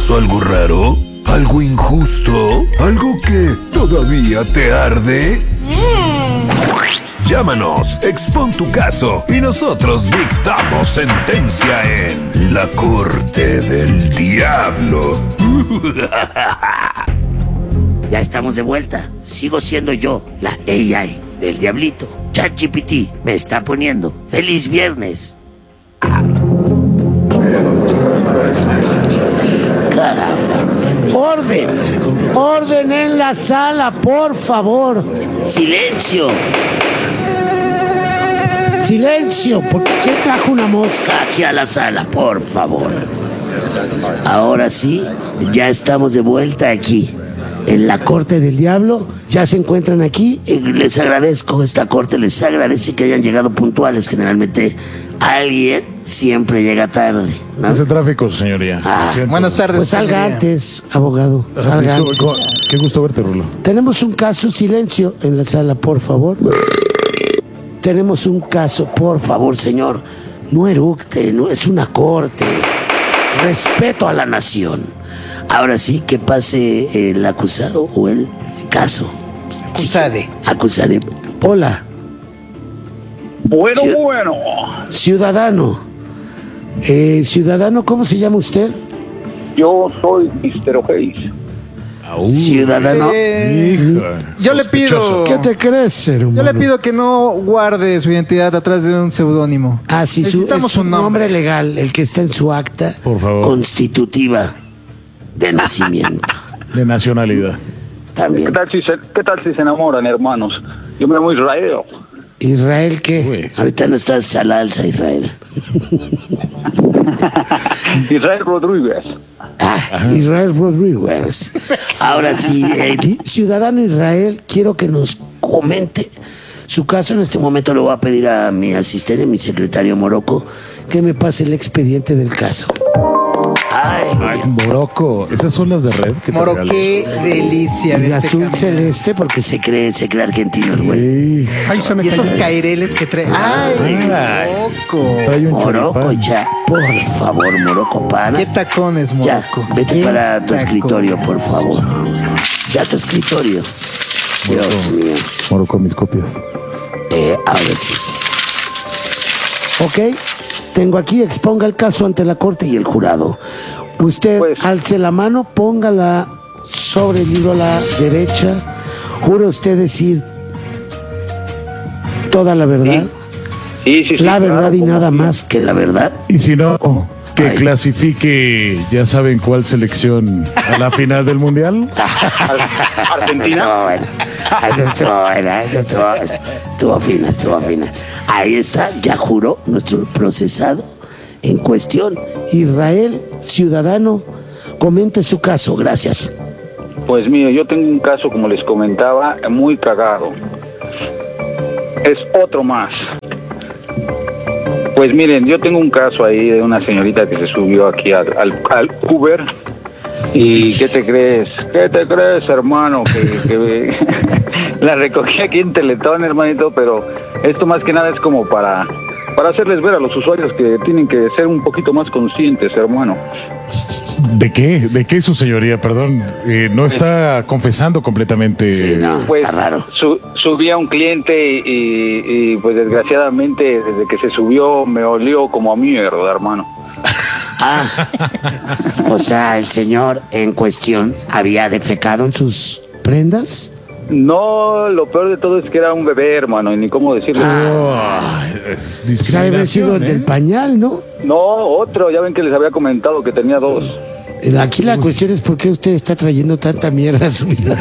pasó algo raro? ¿Algo injusto? ¿Algo que todavía te arde? Llámanos, expón tu caso y nosotros dictamos sentencia en la Corte del Diablo. Ya estamos de vuelta. Sigo siendo yo, la AI del Diablito. ChatGPT me está poniendo. ¡Feliz viernes! Caramba. ¡Orden! ¡Orden en la sala, por favor! ¡Silencio! ¡Silencio! ¿Por qué trajo una mosca aquí a la sala, por favor? Ahora sí, ya estamos de vuelta aquí, en la Corte del Diablo. Ya se encuentran aquí. Les agradezco, esta corte les agradece que hayan llegado puntuales. Generalmente alguien siempre llega tarde, ¿no? Ese tráfico, señoría. Buenas tardes. Pues salga señoría. antes, abogado. Salga antes. Qué gusto verte, Rulo. Tenemos un caso, silencio en la sala, por favor. Tenemos un caso, por favor, señor. No eructe, no es una corte. Respeto a la nación. Ahora sí, que pase el acusado o el caso. Acusade. Acusade. Hola. Bueno, Ciu- bueno. Ciudadano. Ciudadano, ¿cómo se llama usted? Yo soy Mr. O'Hays. Ciudadano. Yo le pido. ¿Qué te crees, hermano? Yo le pido que no guarde su identidad atrás de un seudónimo. Ah, sí, Necesitamos es un nombre legal, el que está en su acta Por favor. constitutiva de nacimiento. De nacionalidad. También. ¿Qué tal si se enamoran, hermanos? Yo me llamo Israel. ¿Israel qué? Uy. Ahorita no estás al alza, Israel. Israel Rodríguez. Israel Rodríguez. Ahora sí, ciudadano Israel, quiero que nos comente su caso. En este momento le voy a pedir a mi asistente, mi secretario Morocco, que me pase el expediente del caso. Ay, Morocco. Esas son las de red que te Moro, regalan. qué delicia. El verte azul caminar. celeste, porque se cree argentino el güey. Sí. Y esos caireles que trae. ¡Ay, Ay. loco! Trae un Morocco, choripán. ya, por favor, Morocco, para. ¿Qué tacones, Ya, Morocco? vete ¿Qué para tu tacones? escritorio, por favor. Ya tu escritorio. Dios mío. Morocco, mis copias. Ahora sí. Ok, tengo aquí, exponga el caso ante la corte y el jurado. Usted Pues- alce la mano, póngala sobre el libro a la derecha. ¿Jura usted decir toda la verdad? Sí. La verdad claro, y ¿cómo nada no? más que la verdad. Y si no, que Ay. clasifique, ya saben cuál selección a la final del mundial. Argentina. Estuvo fina. Ahí está, ya juró nuestro procesado en cuestión. Israel, ciudadano, comente su caso, gracias. Pues mire, yo tengo un caso, como les comentaba, muy cagado. Es otro más. Pues miren, yo tengo un caso ahí de una señorita que se subió aquí al Uber. ¿Y qué te crees? ¿Qué te crees, hermano? Que la recogí aquí en Teletón, hermanito, pero esto más que nada es como para hacerles ver a los usuarios que tienen que ser un poquito más conscientes, hermano. ¿De qué? ¿De qué, su señoría? Perdón, no está confesando completamente. Sí, no, Pues está raro. subí a un cliente y pues desgraciadamente desde que se subió me olió como a mierda, hermano. O sea, el señor en cuestión había defecado en sus prendas. No, lo peor de todo es que era un bebé, hermano, y ni cómo decirlo. Es O sea, debe haber sido el del pañal, ¿no? No, otro, ya ven que les había comentado que tenía dos. Aquí la cuestión es por qué usted está trayendo tanta mierda a su vida.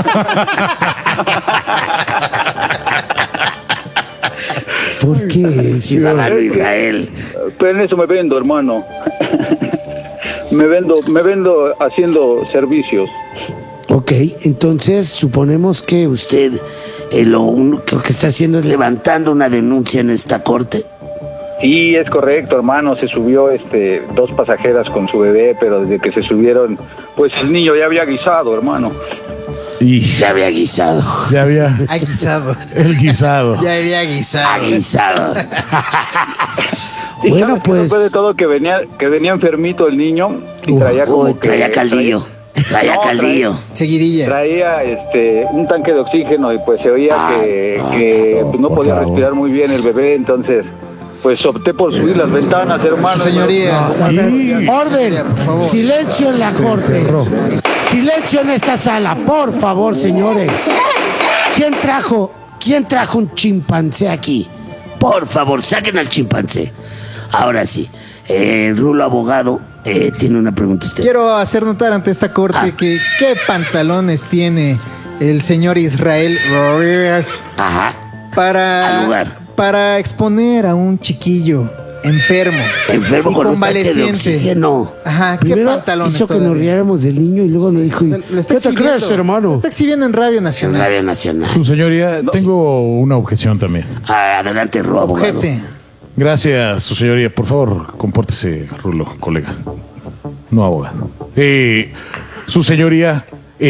¿Por qué, ciudadano Israel? Pero en eso me vendo, hermano. me vendo haciendo servicios. Ok, entonces suponemos que usted lo único que está haciendo es levantando una denuncia en esta corte. Sí, es correcto, hermano. Se subió dos pasajeras con su bebé, pero desde que se subieron, pues el niño ya había guisado, hermano. Y Ya había guisado. ya había Ha guisado. el guisado. Ya había Ha guisado. guisado. Y Bueno, ¿sabes qué? pues- Después de todo que venía enfermito el niño y traía como Uy, que traía caldillo. Traía No, caldillo. Seguidilla. traía un tanque de oxígeno y pues se oía que pues, no por podía favor. respirar muy bien el bebé, entonces pues opté por subir las ventanas, hermano. Su señoría. A ver, Sí. orden, Por favor. silencio en la corte. cerró. Silencio en esta sala, por favor, señores. ¿Quién trajo un chimpancé aquí? Por favor, saquen al chimpancé. Ahora sí, Rulo abogado tiene una pregunta usted. Quiero hacer notar ante esta corte que qué pantalones tiene el señor Israel Ajá. Al lugar. para exponer a un chiquillo enfermo Enfermo y con un tanque de convaleciente. oxígeno. Ajá, ¿qué Primero pantalones hizo que nos todavía? riéramos del niño y luego nos dijo, Lo está ¿qué te exhibiendo. crees, hermano? Lo está exhibiendo en Radio En Nacional. Radio Nacional. Su señoría, tengo una objeción también. Adelante, Rulo abogado. Ojete. Gracias, su señoría. Por favor, compórtese, Rulo, colega. No abogado. Su señoría,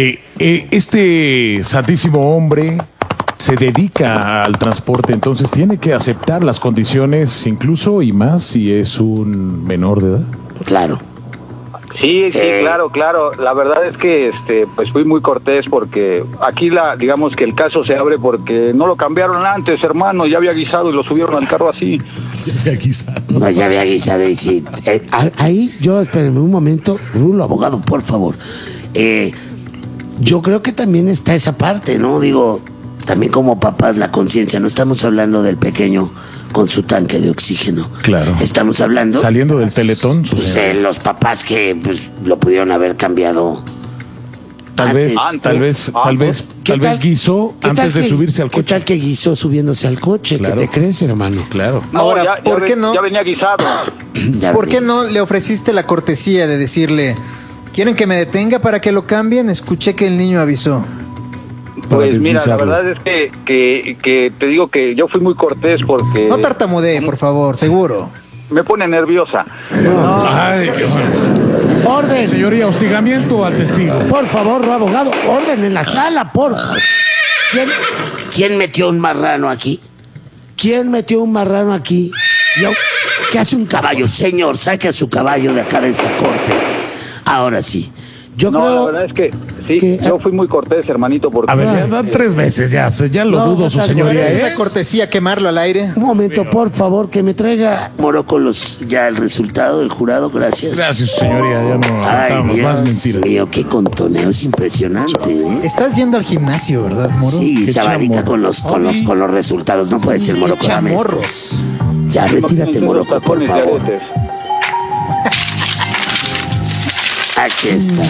este santísimo hombre se dedica al transporte, entonces tiene que aceptar las condiciones, incluso y más si es un menor de edad. Claro. Sí, claro. La verdad es que pues fui muy cortés porque aquí digamos que el caso se abre porque no lo cambiaron antes, hermano, ya había guisado y lo subieron al carro así. No, ya había guisado y sí. Ahí yo, espérenme un momento. Rulo, abogado, por favor. Yo creo que también está esa parte, ¿no? Digo, también como papás, la conciencia. No estamos hablando del pequeño con su tanque de oxígeno. Claro. Estamos hablando Saliendo del Teletón, su pues, señoría. de los papás que pues, lo pudieron haber cambiado. Tal vez, Antes. tal vez, tal vez, ¿Qué tal vez guisó qué antes tal de que- subirse al ¿Qué coche. tal que guisó subiéndose al coche? Claro. ¿Qué te crees, hermano? Claro. No, Ahora, ¿por qué no? Ya venía guisado. Ya ¿Por qué ves. no le ofreciste la cortesía de decirle, ¿quieren que me detenga para que lo cambien? Escuché que el niño avisó. Para Pues mira, la deslizarlo. verdad es que te digo que yo fui muy cortés porque No tartamudee, por favor, seguro. me pone nerviosa. No, Ay, ¡Orden! señoría, hostigamiento al testigo. Por favor, abogado, orden en la sala, por favor. ¿Quién metió un marrano aquí? ¿Quién metió un marrano aquí? ¿Qué hace un caballo? Señor, saque a su caballo de acá de esta corte. Ahora sí. Yo no, la creo... verdad es que sí, que- yo fui muy cortés, hermanito, porque A ver, ya van 3 veces, ya lo No, dudo, no su seas señoría. bueno. ¿Es ¿eh? esa cortesía quemarlo al aire? Un momento, por favor, que me traiga Morocco ya el resultado del jurado. Gracias. Gracias, su señoría, ya no Ay, aguantamos más Dios mentiras. mío, qué contoneo, es impresionante, ¿eh? Estás yendo al gimnasio, ¿verdad, Moro? Sí, Qué se abanica chamorro. con los resultados. No puede ser, Morocco. dame esto. Chamorros. Ya, no retírate, tienen los Morocco, por tacones de favor. aretes. Aquí está.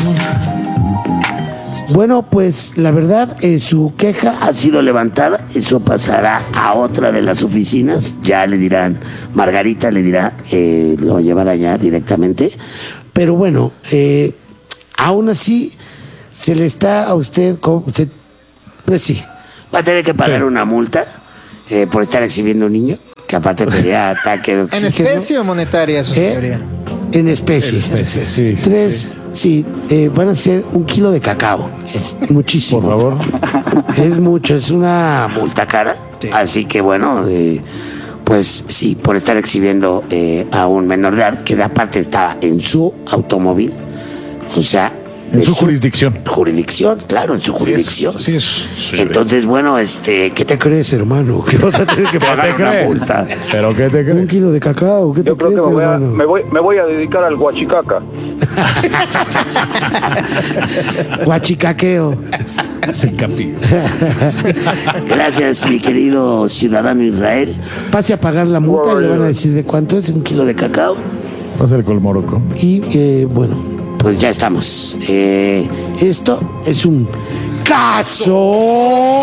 Bueno, pues la verdad, su queja ha sido levantada. Eso pasará a otra de las oficinas. Ya le dirán, Margarita le dirá, lo llevará ya directamente. Pero bueno, aún así, se le está a usted, pues sí, va a tener que pagar Sí. una multa por estar exhibiendo un niño, que aparte tenía ataque de ¿En oxígeno. especie o monetaria, su señoría? En especie. En especie, sí. 3, sí, van a ser 1 kilo de cacao. Es muchísimo. Por favor. Es mucho, es una multa cara. Sí. Así que bueno, pues sí, por estar exhibiendo a un menor de edad, que aparte estaba en su automóvil, o sea... En de su jurisdicción. Jurisdicción, claro, en su jurisdicción. Sí, sí. Entonces, bueno, ¿qué te crees, hermano? Que vas a tener que ¿Qué pagar te una crees? multa. ¿Pero qué te 1 crees? kilo de cacao, ¿qué te Yo creo crees, que hermano? me voy a dedicar al guachicaca. Guachicaqueo. Se capi. Gracias, mi querido ciudadano Israel. Pase a pagar la multa y le van a decir de cuánto es 1 kilo de cacao. Va a ser con el Morocco. Y bueno, pues ya estamos. Esto es un caso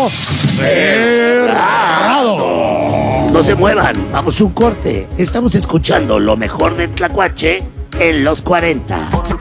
cerrado. No se muevan, vamos a un corte. Estamos escuchando lo mejor de Tlacuache en los 40.